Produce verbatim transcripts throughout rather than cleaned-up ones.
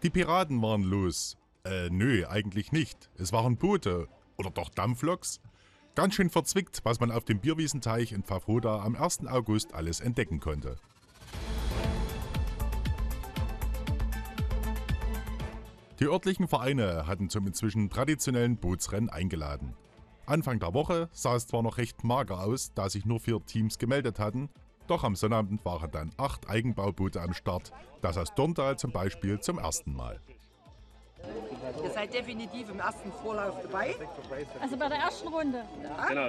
Die Piraten waren los. Äh, nö, eigentlich nicht. Es waren Boote. Oder doch Dampfloks? Ganz schön verzwickt, was man auf dem Bierwiesenteich in Pfaffroda am ersten August alles entdecken konnte. Die örtlichen Vereine hatten zum inzwischen traditionellen Bootsrennen eingeladen. Anfang der Woche sah es zwar noch recht mager aus, da sich nur vier Teams gemeldet hatten, doch am Sonnabend waren dann acht Eigenbauboote am Start, das aus Durntal zum Beispiel zum ersten Mal. Ihr seid definitiv im ersten Vorlauf dabei. Also bei der ersten Runde. Ja? Genau.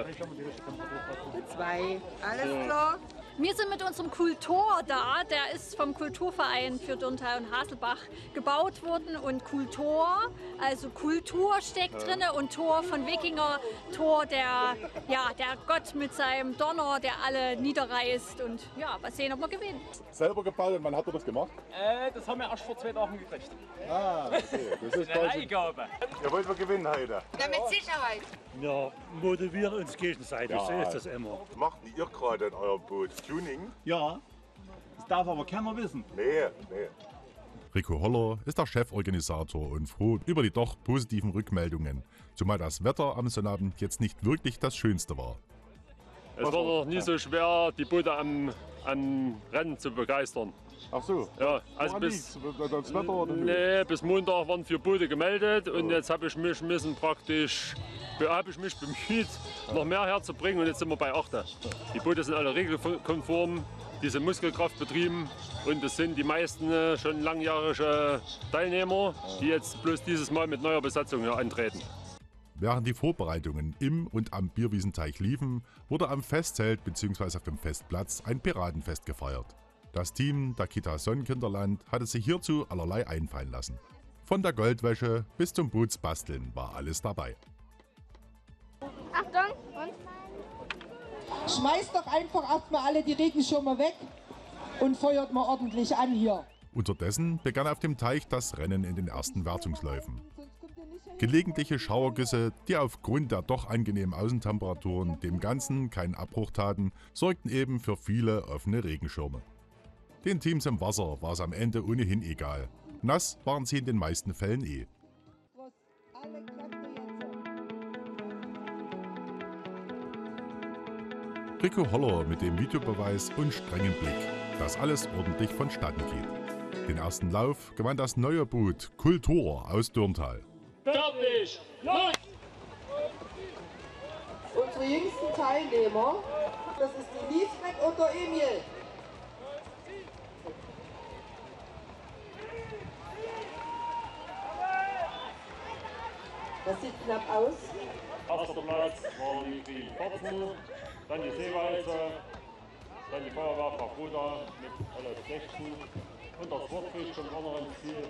Zwei. Alles klar. Wir sind mit unserem Kultor da, der ist vom Kulturverein für Durntal und Haselbach gebaut worden. Und Kultor, also Kultur steckt drin und Tor von Wikinger, Tor der, ja, der Gott mit seinem Donner, der alle niederreißt. Und ja, mal sehen, ob wir gewinnen. Selber gebaut und wann habt ihr das gemacht? Äh, das haben wir erst vor zwei Tagen gekriegt. Ah, okay. Das ist Eine quasi, Leihgabe. ihr wollt wir gewinnen heute. Ja, mit Sicherheit. Wir motivieren uns gegenseitig, Ja. so ist das immer. Macht ihr gerade in eurem Boot Tuning? Ja, das darf aber keiner wissen. Nee, nee. Rico Holler ist der Cheforganisator und froh über die doch positiven Rückmeldungen, zumal das Wetter am Sonnabend jetzt nicht wirklich das Schönste war. Es war noch nie so schwer, die Boote am, am Rennen zu begeistern. Ach so. Ja, also bis, das Wetter oder nee, bis Montag waren vier Boote gemeldet und jetzt habe ich mich müssen praktisch habe ich mich bemüht, noch mehr herzubringen und jetzt sind wir bei acht. Die Boote sind alle regelkonform, die sind Muskelkraft betrieben und es sind die meisten äh, schon langjährige Teilnehmer, die jetzt bloß dieses Mal mit neuer Besatzung hier antreten. Während die Vorbereitungen im und am Bierwiesenteich liefen, wurde am Festzelt bzw. auf dem Festplatz ein Piratenfest gefeiert. Das Team der Kita Sonnenkinderland hatte sich hierzu allerlei einfallen lassen. Von der Goldwäsche bis zum Bootsbasteln war alles dabei. Achtung und Schmeißt doch einfach erstmal alle die Regenschirme weg und feuert mal ordentlich an hier. Unterdessen begann auf dem Teich das Rennen in den ersten Wertungsläufen. Gelegentliche Schauergüsse, die aufgrund der doch angenehmen Außentemperaturen dem Ganzen keinen Abbruch taten, sorgten eben für viele offene Regenschirme. Den Teams im Wasser war es am Ende ohnehin egal. Nass waren sie in den meisten Fällen eh. Rico Holler mit dem Videobeweis und strengem Blick, dass alles ordentlich vonstatten geht. Den ersten Lauf gewann das neue Boot Kultor aus Durntal. Fertig! Los! Unsere jüngsten Teilnehmer, das ist die Lisbeth und der Emil. Das sieht knapp aus. Erster Platz war die Green vierzehn, dann die Seewalze, dann die Feuerwehr Pfaffroda mit L F sechzehn und das Sportfisch zum anderen Ziel.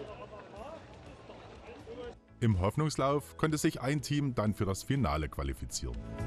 Im Hoffnungslauf konnte sich ein Team dann für das Finale qualifizieren.